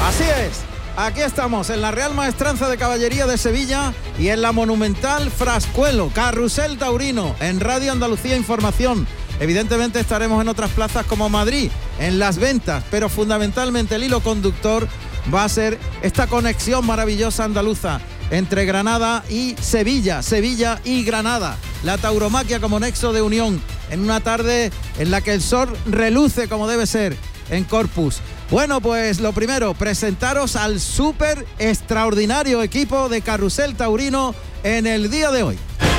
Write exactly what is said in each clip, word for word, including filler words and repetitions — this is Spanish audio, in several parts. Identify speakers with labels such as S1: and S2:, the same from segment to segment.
S1: Así es, aquí estamos en la Real Maestranza de Caballería de Sevilla y en la monumental Frascuelo, Carrusel Taurino, en Radio Andalucía Información. Evidentemente estaremos en otras plazas como Madrid, en las ventas, pero fundamentalmente el hilo conductor va a ser esta conexión maravillosa andaluza entre Granada y Sevilla, Sevilla y Granada. La tauromaquia como nexo de unión en una tarde en la que el sol reluce como debe ser en Corpus. Bueno, pues lo primero, presentaros al súper extraordinario equipo de Carrusel Taurino en el día de hoy.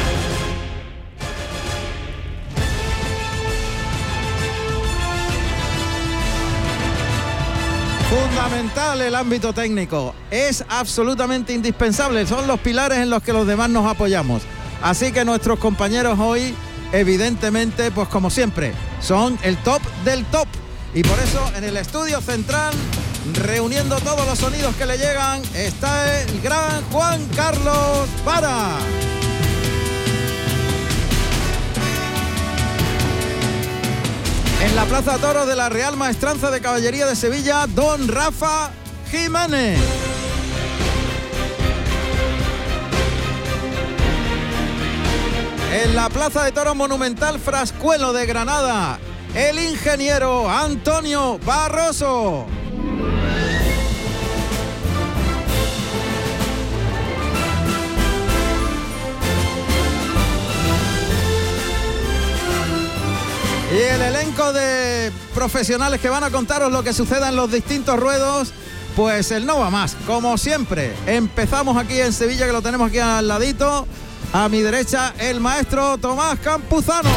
S1: Fundamental el ámbito técnico, es absolutamente indispensable, son los pilares en los que los demás nos apoyamos. Así que nuestros compañeros hoy, evidentemente, pues como siempre, son el top del top. Y por eso en el estudio central, reuniendo todos los sonidos que le llegan, está el gran Juan Carlos Vara. En la Plaza Toros de la Real Maestranza de Caballería de Sevilla, don Rafa Jiménez. En la Plaza de Toros Monumental Frascuelo de Granada, el ingeniero Antonio Barroso. Y el elenco de profesionales que van a contaros lo que suceda en los distintos ruedos, pues el no va más. Como siempre, empezamos aquí en Sevilla, que lo tenemos aquí al ladito. A mi derecha, el maestro Tomás Campuzano.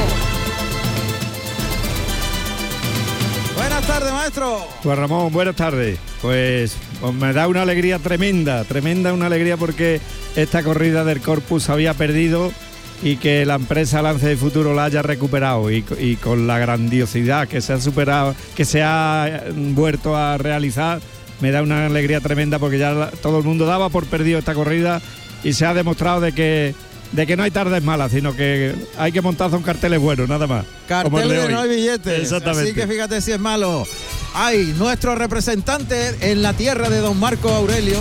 S1: Buenas tardes, maestro.
S2: Juan Ramón, buenas tardes. Pues, pues me da una alegría tremenda, tremenda una alegría porque esta corrida del Corpus había perdido y que la empresa Lance de Futuro la haya recuperado y, y con la grandiosidad que se ha superado, que se ha vuelto a realizar, me da una alegría tremenda porque ya la, todo el mundo daba por perdido esta corrida y se ha demostrado de que de que no hay tardes malas, sino que hay que montarse un cartel bueno, nada más.
S1: Cartel de, de no hay billetes.
S2: Exactamente.
S1: Así que fíjate si es malo. Hay nuestro representante en la tierra de don Marco Aurelio,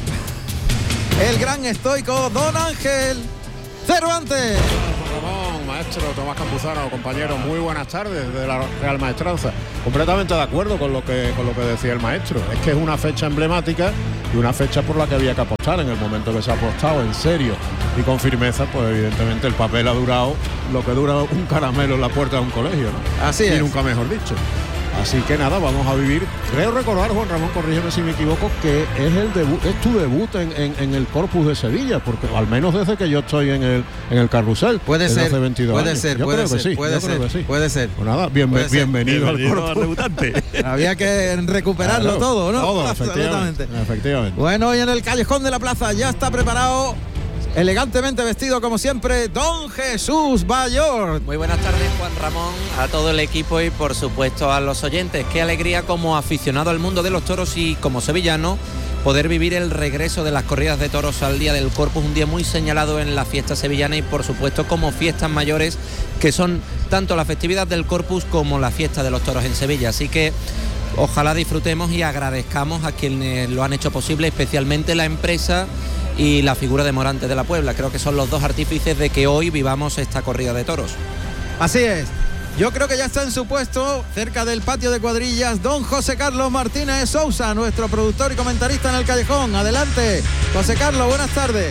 S1: el gran estoico don Ángel Cervantes.
S3: Ramón, maestro Tomás Campuzano, compañeros, muy buenas tardes de la Real Maestranza. Completamente de acuerdo con lo que con lo que decía el maestro. Es que es una fecha emblemática y una fecha por la que había que apostar. En el momento que se ha apostado en serio y con firmeza, pues evidentemente el papel ha durado lo que dura un caramelo en la puerta de un colegio, ¿no?
S1: Así
S3: y
S1: es.
S3: nunca mejor dicho. Así que nada, vamos a vivir. Creo recordar, Juan Ramón, corrígeme si me equivoco, que es el debut, es tu debut en, en, en el Corpus de Sevilla, porque al menos desde que yo estoy en el en el Carrusel.
S1: Puede ser,
S3: hace veintidós
S1: puede
S3: años.
S1: ser,
S3: yo
S1: puede
S3: creo
S1: ser,
S3: que sí,
S1: puede
S3: yo
S1: ser,
S3: creo que sí.
S1: puede ser.
S3: Pues nada, bien,
S1: Puede
S3: bienvenido,
S2: bienvenido
S3: al
S2: al debutante.
S1: Había que recuperarlo
S3: Claro,
S1: todo, ¿no?
S3: Todo,
S1: Absolutamente.
S3: efectivamente, efectivamente.
S1: Bueno, y en el callejón de la plaza ya está preparado, elegantemente vestido como siempre, don Jesús Bayor.
S4: Muy buenas tardes, Juan Ramón, a todo el equipo y por supuesto a los oyentes. Qué alegría como aficionado al mundo de los toros y como sevillano poder vivir el regreso de las corridas de toros al Día del Corpus, un día muy señalado en la fiesta sevillana y por supuesto como fiestas mayores que son tanto la festividad del Corpus como la fiesta de los toros en Sevilla. Así que ojalá disfrutemos y agradezcamos a quienes lo han hecho posible, especialmente la empresa y la figura de Morante de la Puebla. Creo que son los dos artífices de que hoy vivamos esta corrida de toros.
S1: Así es. Yo creo que ya está en su puesto, cerca del patio de cuadrillas, don José Carlos Martínez Sousa, nuestro productor y comentarista en el callejón. Adelante, José Carlos, buenas tardes.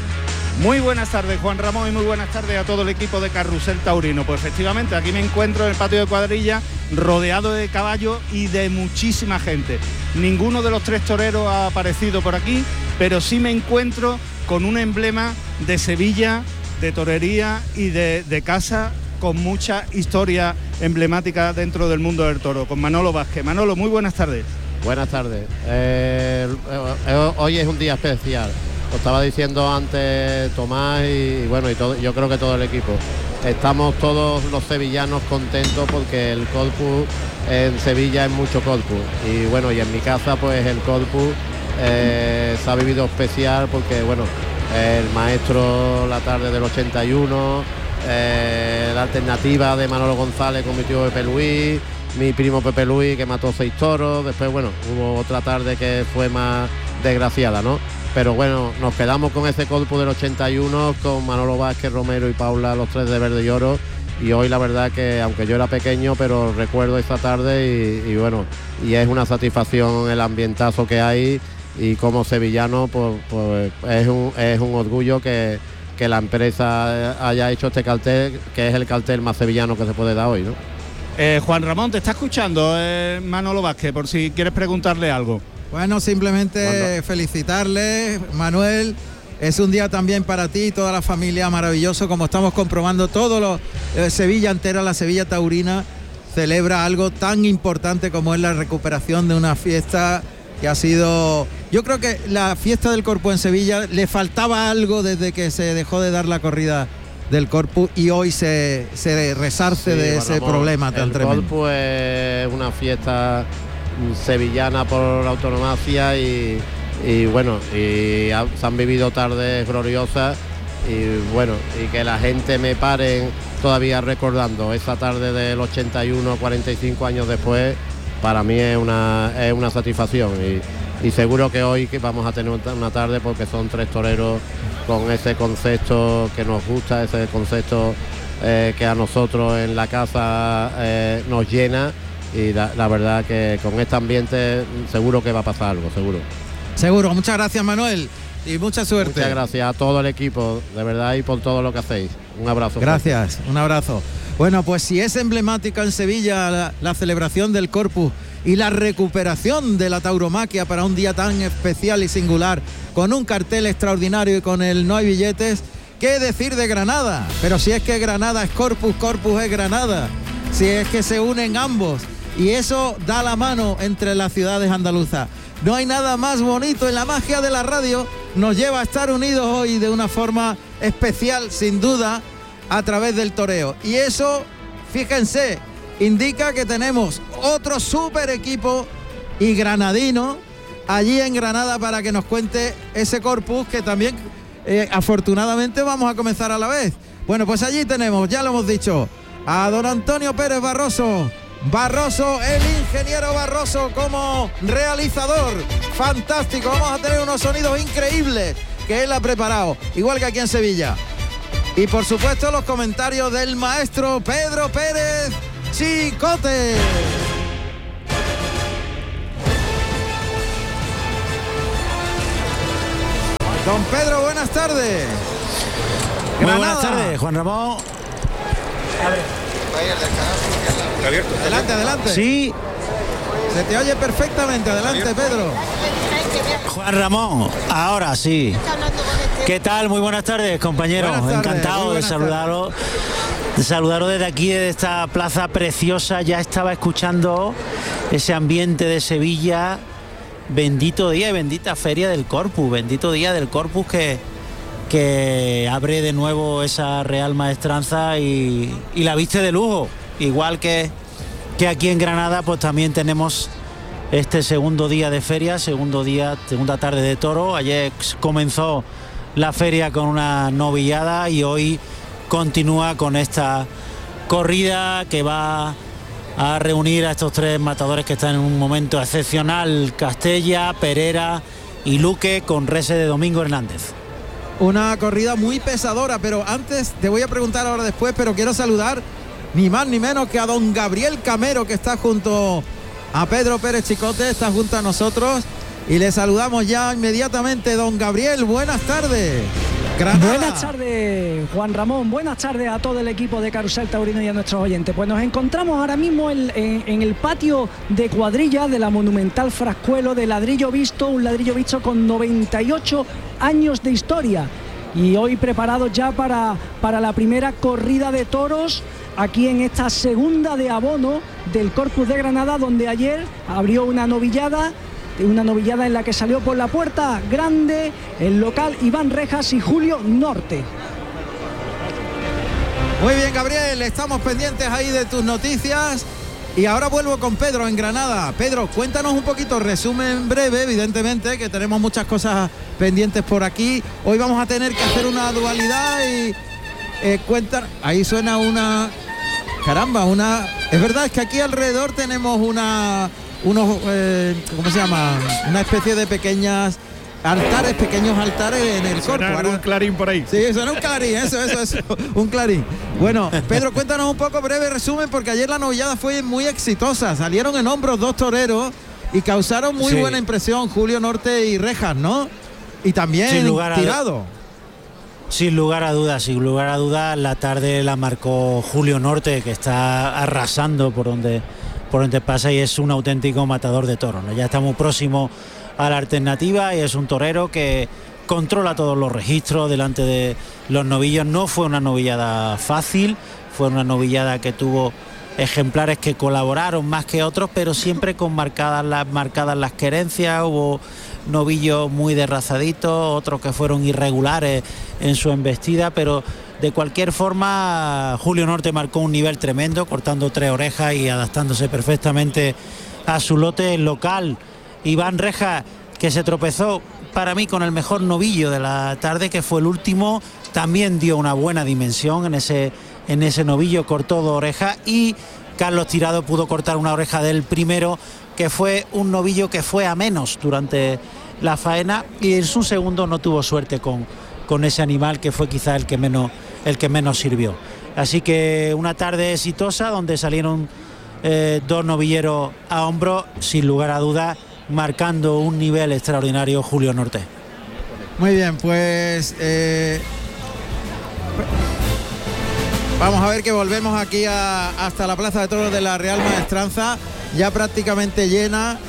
S5: Muy buenas tardes, Juan Ramón, y muy buenas tardes a todo el equipo de Carrusel Taurino. Pues efectivamente, aquí me encuentro en el patio de cuadrilla, rodeado de caballos y de muchísima gente. Ninguno de los tres toreros ha aparecido por aquí, pero sí me encuentro con un emblema de Sevilla, de torería y de, de casa, con mucha historia emblemática dentro del mundo del toro, con Manolo Vázquez. Manolo, muy buenas tardes.
S6: Buenas tardes. Eh, eh, hoy es un día especial. Lo estaba diciendo antes Tomás y, y bueno, y todo, yo creo que todo el equipo. Estamos todos los sevillanos contentos porque el Corpus en Sevilla es mucho Corpus. Y bueno, y en mi casa pues el Corpus eh, se ha vivido especial porque bueno, el maestro la tarde del ochenta y uno, eh, la alternativa de Manolo González con mi tío Pepe Luis, mi primo Pepe Luis, que mató seis toros. Después, bueno, hubo otra tarde que fue más desgraciada, ¿no? Pero bueno, nos quedamos con ese corpus del ochenta y uno, con Manolo Vázquez, Romero y Paula, los tres de verde y oro. Y hoy la verdad que, aunque yo era pequeño, pero recuerdo esa tarde y, y bueno, y es una satisfacción el ambientazo que hay, y como sevillano pues, pues es, un, es un orgullo que, que la empresa haya hecho este cartel, que es el cartel más sevillano que se puede dar hoy, ¿no?
S5: Eh, Juan Ramón, te está escuchando eh, Manolo Vázquez, por si quieres preguntarle algo.
S1: Bueno, simplemente
S5: Cuando...
S1: felicitarle, Manuel. Es un día también para ti y toda la familia maravilloso, como estamos comprobando. Todo lo eh, Sevilla entera, la Sevilla taurina, celebra algo tan importante como es la recuperación de una fiesta que ha sido... Yo creo que la fiesta del Corpus en Sevilla le faltaba algo desde que se dejó de dar la corrida del Corpus, y hoy se, se resarce sí, de bueno, ese amor, problema tan tremendo.
S6: El Corpus es una fiesta sevillana por autonomía y... y bueno, y ha, se han vivido tardes gloriosas, y bueno, y que la gente me pare todavía recordando esa tarde del ochenta y uno, cuarenta y cinco años después, para mí es una, es una satisfacción, y, y seguro que hoy que vamos a tener una tarde, porque son tres toreros con ese concepto que nos gusta, ese concepto eh, que a nosotros en la casa eh, nos llena, y la, la verdad que con este ambiente seguro que va a pasar algo, seguro.
S1: Seguro. Muchas gracias, Manuel, y mucha suerte.
S6: Muchas gracias a todo el equipo, de verdad, y por todo lo que hacéis. Un abrazo.
S1: Gracias, fuerte. Un abrazo. Bueno, pues si es emblemática en Sevilla la, la celebración del Corpus y la recuperación de la tauromaquia para un día tan especial y singular, con un cartel extraordinario y con el no hay billetes, ¿qué decir de Granada? Pero si es que Granada es Corpus, Corpus es Granada, si es que se unen ambos, y eso da la mano entre las ciudades andaluzas. No hay nada más bonito, en la magia de la radio nos lleva a estar unidos hoy de una forma especial, sin duda, a través del toreo. Y eso, fíjense, indica que tenemos otro super equipo y granadino allí en Granada para que nos cuente ese Corpus, que también eh, afortunadamente vamos a comenzar a la vez. Bueno, pues allí tenemos, ya lo hemos dicho, a don Antonio Pérez Barroso. Barroso, el ingeniero Barroso como realizador, fantástico. Vamos a tener unos sonidos increíbles que él ha preparado, igual que aquí en Sevilla. Y por supuesto los comentarios del maestro Pedro Pérez Chicote. Don Pedro, buenas tardes.
S7: Muy
S1: Granada.
S7: buenas tardes, Juan Ramón. A ver.
S1: Adelante, adelante.
S7: Sí.
S1: Se te oye perfectamente. Adelante, Pedro.
S7: Juan Ramón, ahora sí. ¿Qué tal? Muy buenas tardes, compañeros.
S1: Buenas tardes,
S7: encantado de saludaros. De saludaros desde aquí, de esta plaza preciosa. Ya estaba escuchando ese ambiente de Sevilla. Bendito día y bendita feria del Corpus. Bendito día del Corpus que... que abre de nuevo esa Real Maestranza y, y la viste de lujo, igual que, que aquí en Granada, pues también tenemos este segundo día de feria, segundo día, segunda tarde de toro. Ayer comenzó la feria con una novillada y hoy continúa con esta corrida que va a reunir a estos tres matadores que están en un momento excepcional: Castella, Perera y Luque, con rese de Domingo Hernández.
S1: Una corrida muy pesadora, pero antes te voy a preguntar ahora después, pero quiero saludar ni más ni menos que a don Gabriel Camero, que está junto a Pedro Pérez Chicote, está junto a nosotros, y le saludamos ya inmediatamente. Don Gabriel, buenas tardes. Granada.
S8: Buenas tardes, Juan Ramón. Buenas tardes a todo el equipo de Carrusel Taurino y a nuestros oyentes. Pues nos encontramos ahora mismo en, en, en el patio de cuadrilla de la monumental Frascuelo, de ladrillo visto, un ladrillo visto con noventa y ocho años de historia. Y hoy preparados ya para, para la primera corrida de toros, aquí en esta segunda de abono del Corpus de Granada, donde ayer abrió una novillada. Una novillada en la que salió por la puerta grande el local Iván Rejas y Julio Norte.
S1: Muy bien, Gabriel, estamos pendientes ahí de tus noticias. Y ahora vuelvo con Pedro en Granada. Pedro, cuéntanos un poquito, resumen breve, evidentemente, que tenemos muchas cosas pendientes por aquí. Hoy vamos a tener que hacer una dualidad y eh, cuentan. Ahí suena una... Caramba, una... Es verdad, es que aquí alrededor tenemos una, unos, eh, ¿cómo se llama? Una especie de pequeñas altares, pequeños altares en el corpo.
S2: Ahora un clarín por ahí.
S1: Sí, suena un clarín, eso, eso, eso, un clarín. Bueno, Pedro, cuéntanos un poco, breve resumen, porque ayer la novillada fue muy exitosa. Salieron en hombros dos toreros y causaron muy
S7: Sí.
S1: buena impresión, Julio Norte y Rejas, ¿no? Y también
S7: Sin lugar a-
S1: tirado.
S7: Sin lugar a dudas, sin lugar a dudas, la tarde la marcó Julio Norte, que está arrasando por donde, por donde pasa y es un auténtico matador de toros, ¿no? Ya estamos próximos a la alternativa y es un torero que controla todos los registros delante de los novillos. No fue una novillada fácil, fue una novillada que tuvo ejemplares que colaboraron más que otros, pero siempre con marcadas las, marcadas las querencias. Hubo novillos muy derrazaditos, otros que fueron irregulares en su embestida, pero de cualquier forma Julio Norte marcó un nivel tremendo, cortando tres orejas y adaptándose perfectamente a su lote local. Iván Rejas, que se tropezó para mí con el mejor novillo de la tarde, que fue el último, también dio una buena dimensión en ese, en ese novillo, cortó dos orejas, y Carlos Tirado pudo cortar una oreja del primero, que fue un novillo que fue a menos durante la faena, y en su segundo no tuvo suerte con, con ese animal, que fue quizá el que menos, el que menos sirvió. Así que una tarde exitosa donde salieron eh, dos novilleros a hombro, sin lugar a dudas, marcando un nivel extraordinario Julio Norte.
S1: Muy bien, pues eh, vamos a ver que volvemos aquí a, hasta la Plaza de Toros de la Real Maestranza, ya prácticamente llena.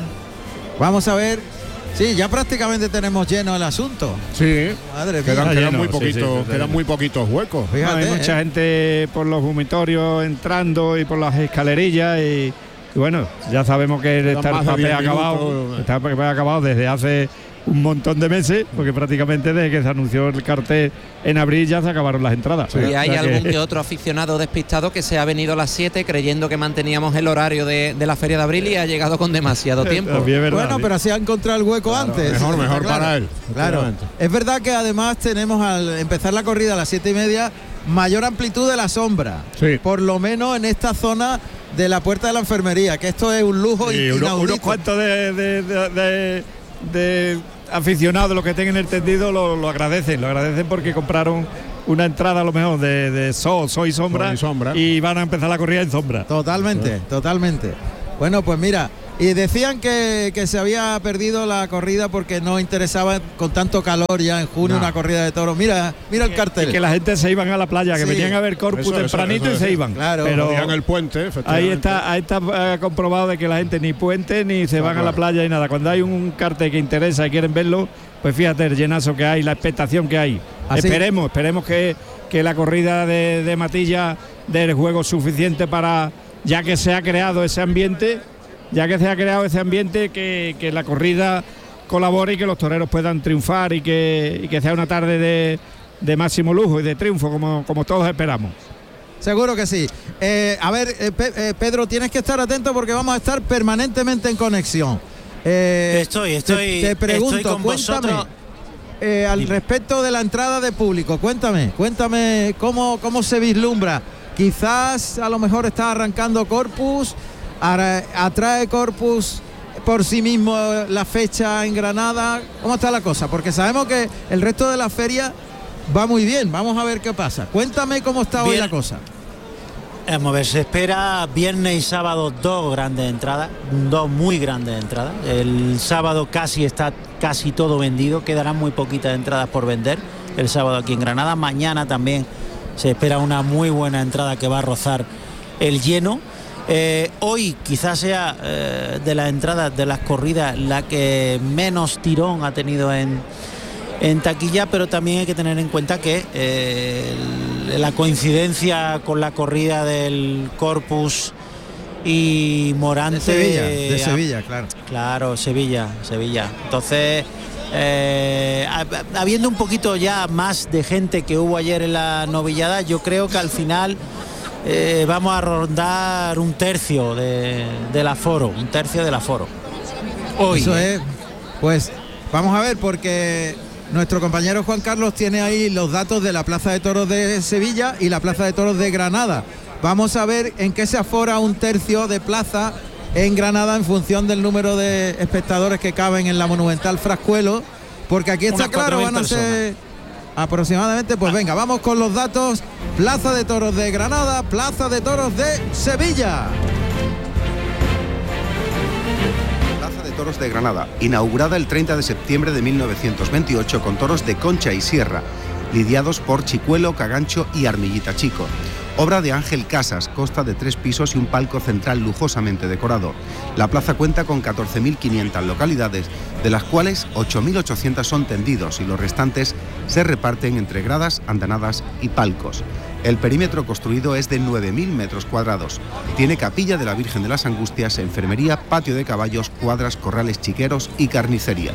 S1: Vamos a ver. Sí, ya prácticamente tenemos lleno el asunto.
S3: Sí,
S1: Madre
S3: quedan,
S1: mía.
S3: quedan
S2: lleno,
S3: muy
S2: sí,
S3: poquitos,
S2: sí, sí,
S3: quedan
S2: lleno.
S3: muy poquitos huecos.
S1: Fíjate,
S2: Hay mucha
S1: eh.
S2: gente por los vomitorios entrando y por las escalerillas y, y bueno, ya sabemos que
S3: Quedan
S2: está el
S3: más de
S2: papel
S3: diez
S2: acabado,
S3: minutos.
S2: está el papel acabado desde hace un montón de meses, porque prácticamente desde que se anunció el cartel en abril ya se acabaron las entradas.
S4: Y hay
S2: O sea
S4: algún que otro aficionado despistado que se ha venido a las siete creyendo que manteníamos el horario de, de la Feria de Abril y ha llegado con demasiado tiempo.
S2: También es verdad,
S1: Bueno,
S2: sí.
S1: pero así ha encontrado el hueco antes.
S3: mejor,
S1: Está
S3: mejor
S1: claro.
S3: para él,
S1: Claro.
S3: efectivamente.
S1: Es verdad que además tenemos al empezar la corrida a las siete y media mayor amplitud de la sombra.
S3: Sí.
S1: Por lo menos en esta zona de la puerta de la enfermería, que esto es un lujo
S2: Sí,
S1: y
S2: uno-
S1: inaudito.
S2: unos cuantos de, de, de- de- de aficionados, los que tengan el tendido, lo, lo agradecen, lo agradecen porque compraron una entrada a lo mejor de, de sol, sol y sombra,
S3: Sol y sombra.
S2: y van a empezar la corrida en sombra.
S1: Totalmente, totalmente. Bueno, pues mira, y decían que, que se había perdido la corrida porque no interesaba con tanto calor ya en junio
S3: No.
S1: una corrida de toros. Mira, mira el cartel.
S2: Y que la gente se iban a la playa, que
S1: Sí.
S2: venían a ver Corpus
S3: Eso, eso,
S2: tempranito
S3: eso,
S2: y se
S3: eso.
S2: iban.
S1: Claro.
S2: pero
S3: Pero en el puente,
S2: ahí
S3: efectivamente.
S2: está, ahí está eh, comprobado de que la gente ni puente ni se van a la playa y nada. Cuando hay un cartel que interesa y quieren verlo, pues fíjate el llenazo que hay, la expectación que hay.
S1: Así.
S2: Esperemos, esperemos que, que la corrida de, de Matilla dé el juego suficiente para, ya que se ha creado ese ambiente, ya que se ha creado ese ambiente, que, que la corrida colabore y que los toreros puedan triunfar y que, y que sea una tarde de, de máximo lujo y de triunfo, como, como todos esperamos.
S1: Seguro que sí. Eh, a ver, eh, Pe- eh, Pedro, tienes que estar atento porque vamos a estar permanentemente en conexión. Eh,
S7: Estoy, estoy,
S1: Te, te pregunto,
S7: estoy con
S1: cuéntame
S7: vosotros.
S1: eh, al
S7: Dime.
S1: respecto de la entrada de público. Cuéntame, cuéntame cómo, cómo se vislumbra. Quizás a lo mejor está arrancando Corpus, ahora atrae Corpus por sí mismo la fecha en Granada. ¿Cómo está la cosa? Porque sabemos que el resto de la feria va muy bien. Vamos a ver qué pasa. Cuéntame cómo está hoy
S7: Bien.
S1: la cosa.
S7: Vamos a ver, se espera viernes y sábado dos grandes entradas, dos muy grandes entradas. El sábado casi está casi todo vendido, quedarán muy poquitas entradas por vender el sábado aquí en Granada. Mañana también se espera una muy buena entrada que va a rozar el lleno. Eh, hoy quizás sea eh, de las entradas de las corridas la que menos tirón ha tenido en, en taquilla, pero también hay que tener en cuenta que eh, el- la coincidencia con la corrida del Corpus y Morante
S1: De Sevilla, de
S7: ha-
S1: Sevilla, claro.
S7: Claro, Sevilla, Sevilla. Entonces, eh, hab- habiendo un poquito ya más de gente que hubo ayer en la novillada, yo creo que al final eh, vamos a rondar un tercio de, del aforo, un tercio del aforo. Hoy.
S1: Eso
S7: ¿eh?
S1: es. Pues vamos a ver, porque nuestro compañero Juan Carlos tiene ahí los datos de la Plaza de Toros de Sevilla y la Plaza de Toros de Granada. Vamos a ver en qué se afora un tercio de plaza en Granada en función del número de espectadores que caben en la Monumental Frascuelo, porque aquí está claro, van a ser aproximadamente, pues venga, vamos con los datos. Plaza de Toros de Granada, Plaza de Toros de Sevilla.
S9: Plaza de Toros de Granada, inaugurada el treinta de septiembre de mil novecientos veintiocho con toros de concha y sierra, lidiados por Chicuelo, Cagancho y Armillita Chico. Obra de Ángel Casas, consta de tres pisos y un palco central lujosamente decorado. La plaza cuenta con catorce mil quinientas localidades, de las cuales ocho mil ochocientas son tendidos y los restantes se reparten entre gradas, andanadas y palcos. El perímetro construido es de nueve mil metros cuadrados. Tiene capilla de la Virgen de las Angustias, enfermería, patio de caballos, cuadras, corrales chiqueros y carnicería.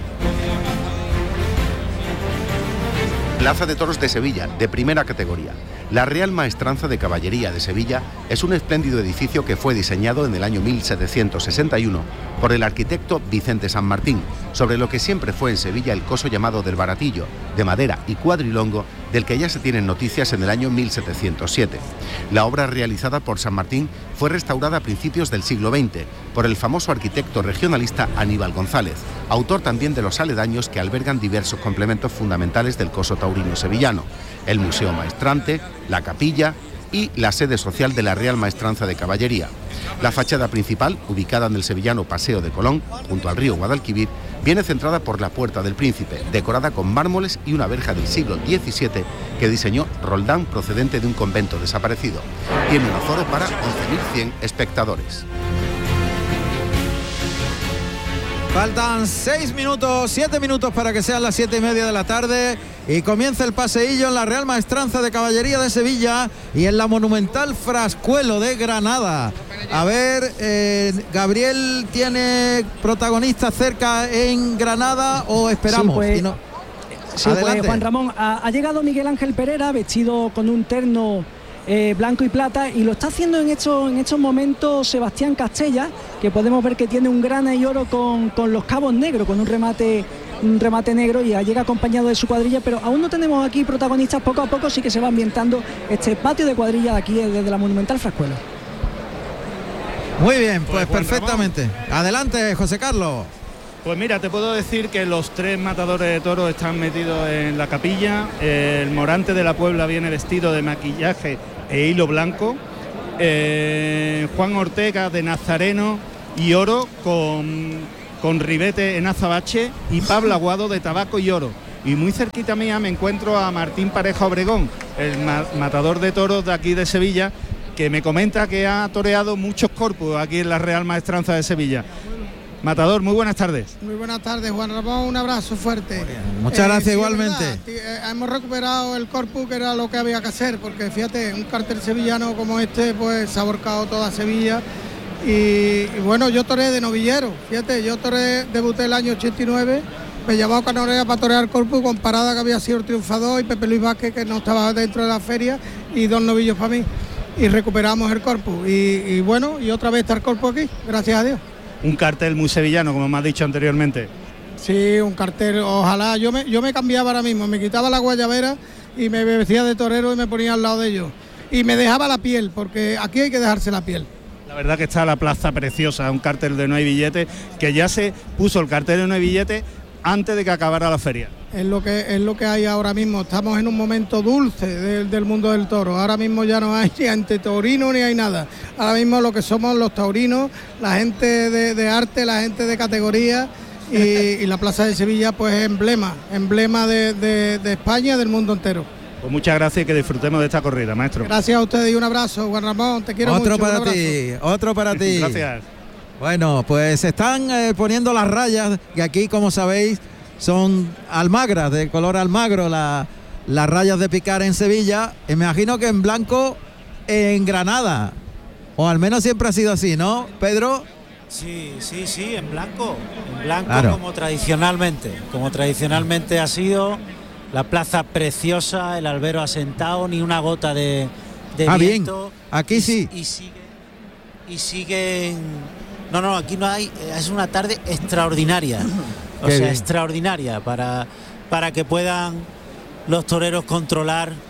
S9: Plaza de Toros de Sevilla, de primera categoría. La Real Maestranza de Caballería de Sevilla es un espléndido edificio que fue diseñado en el año mil setecientos sesenta y uno por el arquitecto Vicente San Martín, sobre lo que siempre fue en Sevilla el coso llamado del Baratillo, de madera y cuadrilongo, del que ya se tienen noticias en el año mil setecientos siete. La obra realizada por San Martín fue restaurada a principios del siglo veinte por el famoso arquitecto regionalista Aníbal González, autor también de los aledaños que albergan diversos complementos fundamentales del coso taurino sevillano: el Museo Maestrante, la capilla y la sede social de la Real Maestranza de Caballería. La fachada principal, ubicada en el sevillano Paseo de Colón, junto al río Guadalquivir, viene centrada por la Puerta del Príncipe, decorada con mármoles y una verja del siglo diecisiete que diseñó Roldán, procedente de un convento desaparecido. Tiene un aforo para once mil cien espectadores.
S1: Faltan seis minutos, siete minutos para que sean las siete y media de la tarde y comienza el paseillo en la Real Maestranza de Caballería de Sevilla y en la Monumental Frascuelo de Granada. A ver, eh, Gabriel, ¿tiene protagonistas cerca en Granada o esperamos?
S8: Sí, pues,
S1: y no...
S8: sí, pues, Juan Ramón, ha, ha llegado Miguel Ángel Pereira vestido con un terno Eh, blanco y plata, y lo está haciendo en estos, en estos momentos Sebastián Castella, que podemos ver que tiene un grana y oro con, con los cabos negros, con un remate un remate negro, y llega acompañado de su cuadrilla, pero aún no tenemos aquí protagonistas. Poco a poco sí que se va ambientando este patio de cuadrilla de aquí desde la Monumental Frascuelo.
S1: Muy bien, pues, pues perfectamente. Ramón. Adelante, José Carlos.
S5: Pues mira, te puedo decir que los tres matadores de toros están metidos en la capilla. El Morante de la Puebla viene vestido de maquillaje e hilo blanco. Eh, Juan Ortega de Nazareno y oro con, con ribete en azabache, y Pablo Aguado de tabaco y oro. Y muy cerquita mía me encuentro a Martín Pareja Obregón, el ma matador de toros de aquí de Sevilla, que me comenta que ha toreado muchos corpus aquí en la Real Maestranza de Sevilla. Matador, muy buenas tardes.
S10: Muy buenas tardes, Juan Ramón, un abrazo fuerte.
S1: Muchas eh, gracias, sí, igualmente.
S10: Verdad, eh, hemos recuperado el corpus, que era lo que había que hacer, porque fíjate, un cartel sevillano como este, pues se ha volcado toda Sevilla. Y, y bueno, yo toreé de novillero, fíjate, yo toreé, debuté el año ochenta y nueve, me llamó Canorea para torear el corpus, con Parada, que había sido el triunfador, y Pepe Luis Vázquez, que no estaba dentro de la feria, y dos novillos para mí, y recuperamos el corpus. Y, y bueno, y otra vez está el corpus aquí, gracias a Dios.
S5: Un cartel muy sevillano, como me has dicho anteriormente.
S10: Sí, un cartel, ojalá. Yo me, yo me cambiaba ahora mismo, me quitaba la guayabera y me vestía de torero y me ponía al lado de ellos. Y me dejaba la piel, porque aquí hay que dejarse la piel.
S5: La verdad que está la plaza preciosa, un cartel de No hay billete, que ya se puso el cartel de No hay billete antes de que acabara la feria.
S10: Es lo que es lo que hay ahora mismo. Estamos en un momento dulce de, del mundo del toro. Ahora mismo ya no hay ni antitaurino ni hay nada. Ahora mismo lo que somos los taurinos, la gente de, de arte, la gente de categoría, y, y la Plaza de Sevilla pues es emblema, emblema de, de, de España y del mundo entero.
S5: Pues muchas gracias y que disfrutemos de esta corrida, maestro.
S10: Gracias a ustedes y un abrazo, Juan Ramón, te quiero
S1: otro
S10: mucho.
S1: Para ti, otro para ti.
S5: Gracias.
S1: Bueno, pues se están eh, poniendo las rayas, que aquí, como sabéis, son almagras, de color almagro, la, las rayas de picar en Sevilla. Y me imagino que en blanco en Granada, o al menos siempre ha sido así, ¿no, Pedro?
S7: Sí, sí, sí, en blanco, en blanco,
S1: claro,
S7: como tradicionalmente, como tradicionalmente ha sido. La plaza preciosa, el albero asentado, ni una gota de, de
S1: ah,
S7: viento.
S1: Bien. Aquí
S7: y,
S1: sí.
S7: Y sigue, y siguen. No, no, aquí no hay. Es una tarde extraordinaria. O
S1: Qué
S7: sea,
S1: bien.
S7: extraordinaria para, para que puedan los toreros controlar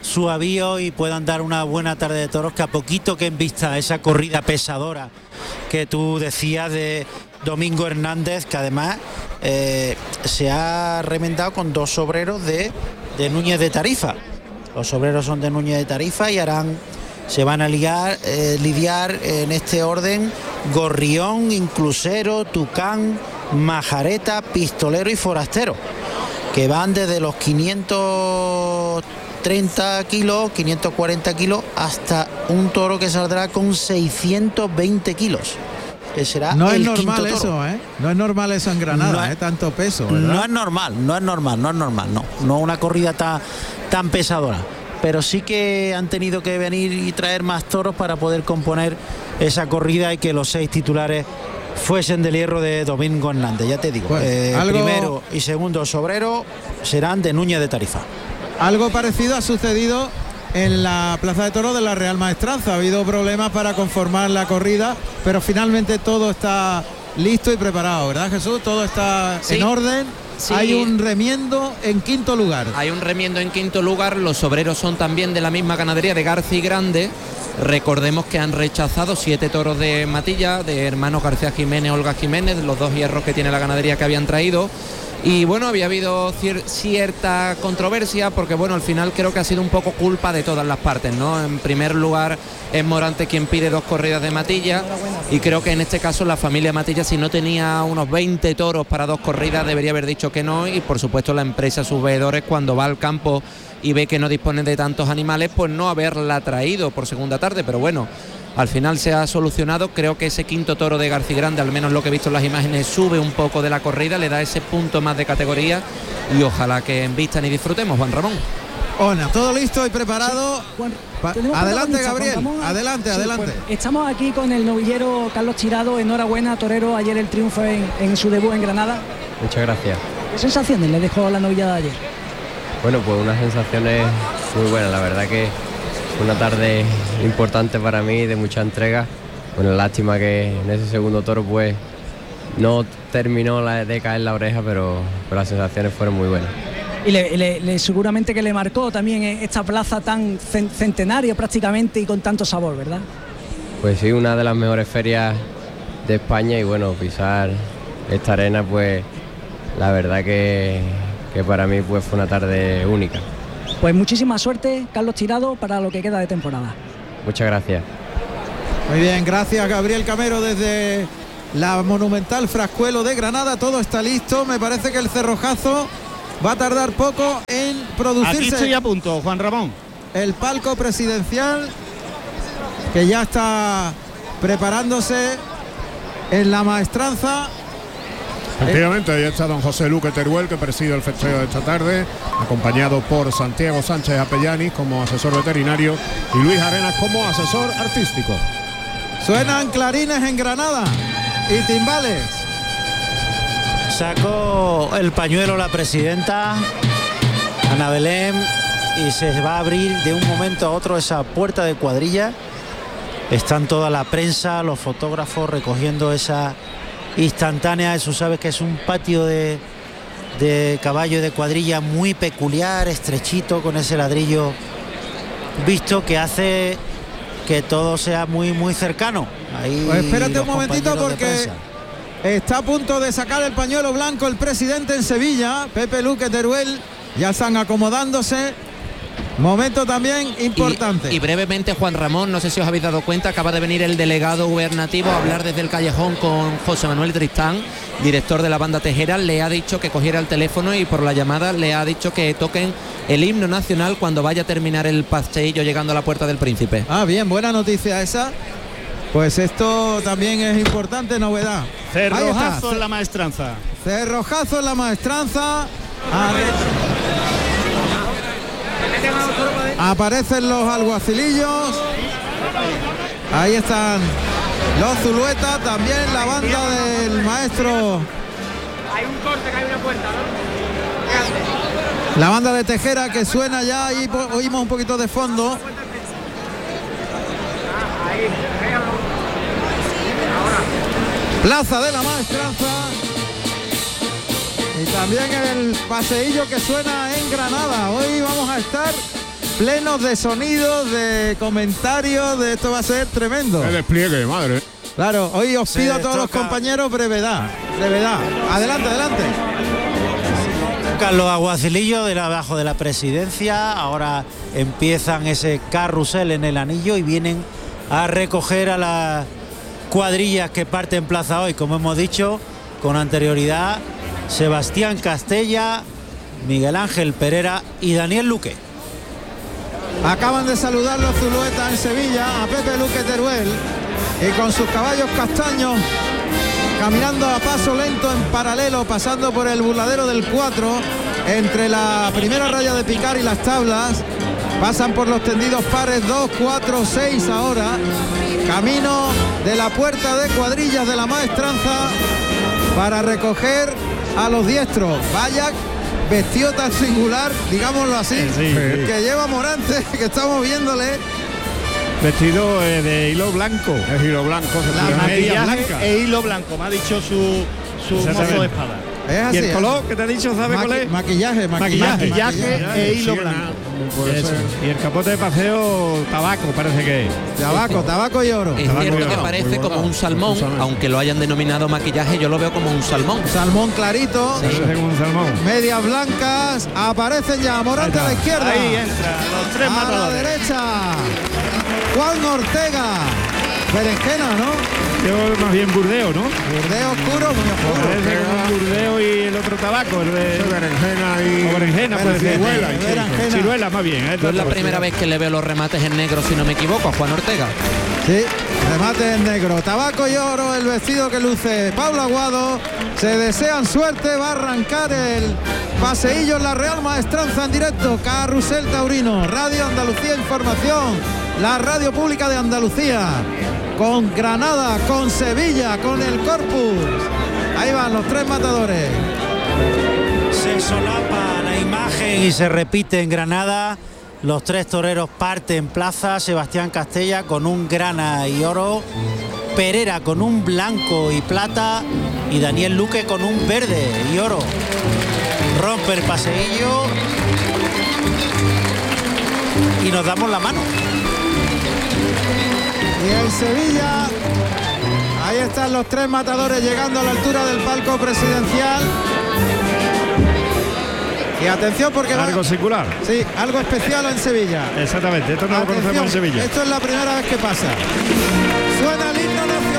S7: su avío y puedan dar una buena tarde de toros, que a poquito que en vista esa corrida pesadora que tú decías de Domingo Hernández, que además eh, se ha remendado con dos obreros de, de Núñez de Tarifa. Los obreros son de Núñez de Tarifa y harán, se van a ligar, eh, lidiar en este orden Gorrión, Inclusero, Tucán, Majareta, Pistolero y Forastero, que van desde los quinientos treinta kilos, quinientos cuarenta kilos, hasta un toro que saldrá con seiscientos veinte kilos, que será
S1: no
S7: el
S1: es normal
S7: quinto toro.
S1: eso, ¿eh? No es normal eso en Granada,
S7: No es-
S1: ¿eh? Tanto peso, ¿verdad?
S7: No es normal, no es normal, no es normal, no. No una corrida tan, tan pesadora. Pero sí que han tenido que venir y traer más toros para poder componer esa corrida y que los seis titulares fuesen del hierro de Domingo Hernández. Ya te digo,
S1: Pues,
S7: eh,
S1: algo-
S7: primero y segundo sobrero serán de Núñez de Tarifa.
S1: Algo parecido ha sucedido en la Plaza de Toros de la Real Maestranza. Ha habido problemas para conformar la corrida, pero finalmente todo está listo y preparado, ¿verdad, Jesús? Todo está
S4: Sí.
S1: en orden.
S4: Sí.
S1: Hay un remiendo en quinto lugar.
S4: Hay un remiendo en quinto lugar, los obreros son también de la misma ganadería de García Grande. Recordemos que han rechazado siete toros de Matilla, de hermanos García Jiménez, Olga Jiménez, los dos hierros que tiene la ganadería que habían traído. Y bueno, había habido cier- cierta controversia porque bueno, al final creo que ha sido un poco culpa de todas las partes, ¿no? En primer lugar es Morante quien pide dos corridas de Matilla y creo que en este caso la familia Matilla, si no tenía unos veinte toros para dos corridas, debería haber dicho que no, y por supuesto la empresa, sus veedores, cuando va al campo y ve que no dispone de tantos animales, pues no haberla traído por segunda tarde, pero bueno, al final se ha solucionado. Creo que ese quinto toro de García Grande, al menos lo que he visto en las imágenes, sube un poco de la corrida, le da ese punto más de categoría y ojalá que envistan y disfrutemos, Juan Ramón.
S1: Ona, todo listo y preparado.
S8: Juan,
S1: Pa-
S8: tenemos
S1: adelante,
S8: protagonista,
S1: Gabriel,
S8: Juan Ramón.
S1: adelante,
S8: Sí,
S1: adelante.
S8: pues, estamos aquí con el novillero Carlos Tirado. Enhorabuena, torero, ayer el triunfo en, en su debut en Granada.
S11: Muchas gracias.
S8: ¿Qué sensaciones le dejó la novillada de ayer?
S11: Bueno, pues unas sensaciones muy buenas, la verdad que fue una tarde importante para mí, de mucha entrega. Bueno, lástima que en ese segundo toro pues no terminó la de caer la oreja, pero, pero las sensaciones fueron muy buenas.
S8: Y le, le- le- seguramente que le marcó también esta plaza tan cen- centenaria prácticamente y con tanto sabor, ¿verdad?
S11: Pues sí, una de las mejores ferias de España y bueno, pisar esta arena pues la verdad que, que para mí pues fue una tarde única.
S8: Pues muchísima suerte, Carlos Tirado, para lo que queda de temporada.
S11: Muchas gracias.
S1: Muy bien, gracias Gabriel Camero desde la Monumental Frascuelo de Granada. Todo está listo. Me parece que el cerrojazo va a tardar poco en producirse.
S5: Aquí estoy a punto, Juan Ramón.
S1: El palco presidencial, que ya está preparándose en la maestranza.
S3: Efectivamente, ahí está don José Luque Teruel, que preside el festeo de esta tarde, acompañado por Santiago Sánchez Apellanis como asesor veterinario y Luis Arenas como asesor artístico.
S1: Suenan clarines en Granada y timbales.
S7: Sacó el pañuelo la presidenta Ana Belén y se va a abrir de un momento a otro esa puerta de cuadrilla. Están toda la prensa, los fotógrafos recogiendo esa instantánea. Eso sabes que es un patio de, de caballo de cuadrilla muy peculiar, estrechito, con ese ladrillo visto que hace que todo sea muy muy cercano. Ahí
S1: Pues espérate
S7: los
S1: un momentito
S7: compañeros de
S1: porque
S7: prensa.
S1: está a punto de sacar el pañuelo blanco el presidente en Sevilla, Pepe Luque Teruel. Ya están acomodándose. Momento también importante.
S4: Y, y brevemente, Juan Ramón, no sé si os habéis dado cuenta, acaba de venir el delegado gubernativo a hablar desde el callejón con José Manuel Tristán, director de la banda Tejera. Le ha dicho que cogiera el teléfono y por la llamada le ha dicho que toquen el himno nacional cuando vaya a terminar el paseillo llegando a la Puerta del Príncipe.
S1: Ah, bien, buena noticia esa. Pues esto también es importante, novedad. Ahí está.
S5: Cerrojazo en la maestranza.
S1: Cerrojazo en la maestranza. Arre- Aparecen los alguacilillos. Ahí están los Zuluetas, también la banda del maestro.
S12: Hay un corte que hay una puerta, ¿no?
S1: La banda de Tejera que suena ya, y po- oímos un poquito de fondo. Plaza de la Maestranza. Y también el paseillo que suena en Granada. Hoy vamos a estar plenos de sonidos, de comentarios, de esto va a ser tremendo.
S3: El despliegue, madre.
S1: Claro, hoy os pido a todos los compañeros brevedad, brevedad. Adelante, adelante.
S7: Los aguacilillos de la, abajo de la presidencia ahora empiezan ese carrusel en el anillo y vienen a recoger a las cuadrillas que parten plaza hoy, como hemos dicho con anterioridad, Sebastián Castella, Miguel Ángel Pereira y Daniel Luque.
S1: Acaban de saludar los Zuluetas en Sevilla a Pepe Luque Teruel y con sus caballos castaños caminando a paso lento en paralelo, pasando por el burladero del cuatro, entre la primera raya de picar y las tablas, pasan por los tendidos pares dos, cuatro, seis ahora, camino de la puerta de cuadrillas de la maestranza para recoger a los diestros. Vaya vestido tan singular, digámoslo así,
S2: sí, sí.
S1: que lleva Morante, que estamos viéndole.
S2: Vestido eh, de hilo blanco.
S3: Es hilo blanco.
S5: La
S2: media
S5: maquillaje
S2: blanca.
S5: e hilo blanco, me ha dicho su, su mozo de espada.
S1: Es así,
S2: ¿Y el
S1: ¿eh?
S2: color que te ha dicho, sabe
S1: Maqui
S2: cuál es?
S1: Maquillaje, maquillaje,
S5: Maquillaje,
S1: maquillaje.
S5: e hilo
S3: Siena,
S5: blanco.
S3: puede
S2: Eso.
S3: ser.
S2: Y el capote de paseo, tabaco, parece que es.
S1: Tabaco, tabaco y oro.
S4: Es
S2: Tabaco
S4: cierto
S2: y
S4: que
S2: oro.
S4: parece
S3: Muy
S4: como
S3: bordado,
S4: un salmón,
S3: precisamente.
S4: aunque lo hayan denominado maquillaje, yo lo veo como un salmón.
S1: Salmón clarito,
S2: Parece como un salmón.
S1: medias blancas, aparecen ya Morante a la izquierda.
S5: Ahí entra, los tres
S1: a la
S5: matadores.
S1: derecha, Juan Ortega. Berenjena, ¿no?
S2: Yo más bien burdeo, ¿no?
S1: Burdeo oscuro, muy oscuro.
S2: Parece como un burdeo y el otro tabaco, el de
S3: Eso, berenjena y...
S2: o berenjena, puede ser.
S1: Ciruela, berenjena.
S2: Ciruela más bien. ¿eh?
S4: Yo es la primera vez que le veo los remates en negro, si no me equivoco, a Juan Ortega.
S1: Sí, remate en negro, tabaco y oro, el vestido que luce Pablo Aguado. Se desean suerte, va a arrancar el paseillo en la Real Maestranza en directo. Carrusel Taurino, Radio Andalucía Información, la radio pública de Andalucía, con Granada, con Sevilla, con el Corpus. Ahí van los tres matadores.
S7: Se solapa la imagen y se repite en Granada. Los tres toreros parten plaza. Sebastián Castella con un grana y oro, Pereira con un blanco y plata y Daniel Luque con un verde y oro. Rompe el paseillo y nos damos la mano.
S1: Y en Sevilla, ahí están los tres matadores llegando a la altura del palco presidencial. Y atención porque va-
S2: Algo singular.
S1: sí, algo especial en Sevilla.
S2: Exactamente, esto no lo
S1: Atención,
S2: conocemos en Sevilla.
S1: Esto es la primera vez que pasa. Suena el himno nacional.